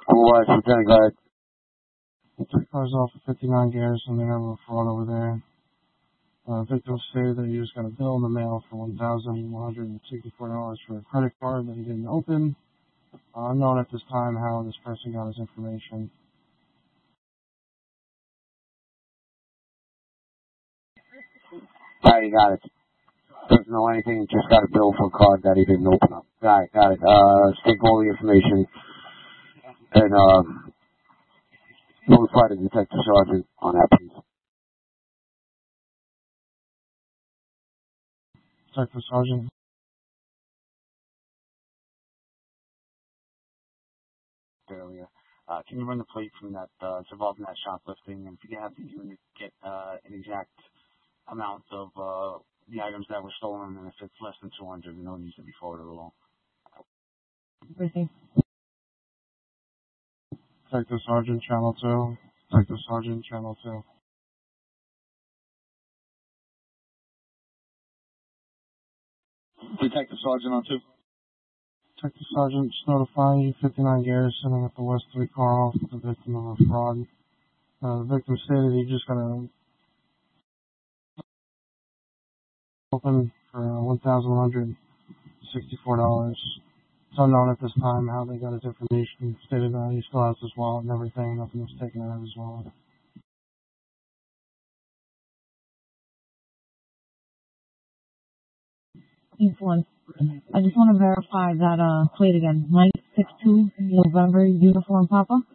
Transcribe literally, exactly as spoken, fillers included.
Otherwise, Lieutenant, go ahead. Took cars off at fifty-nine Garrison. They have a fraud over there. Uh, victim stated that he just got a bill in the mail for one thousand one hundred sixty-four dollars for a credit card that he didn't open. Uh, unknown at this time how this person got his information. Alright, you got it. Doesn't know anything, just got a bill for a card that he didn't open up. Got it, got it. Uh, take all the information and, um, notify the detective sergeant on that, please. Detective Sergeant. Earlier, uh, can you run the plate from that, uh, it's involved in that shoplifting, and if you have to even get, uh, an exact amount of, uh, the items that were stolen, and if it's less than two hundred, no needs to be forwarded along. Everything. Detective Sergeant, Channel two. Detective Sergeant, Channel two. Detective Sergeant on two. Detective Sergeant, just notifying you, fifty-nine Garrison. I got the West three car off with the victim of a fraud. Uh, the victim stated he just got a open for uh, one thousand one hundred sixty-four dollars. It's unknown at this time how they got his information. Stated that he still has his wallet and everything. Nothing was taken out of his wallet. One. I just want to verify that uh plate again. nine six two November uniform Papa.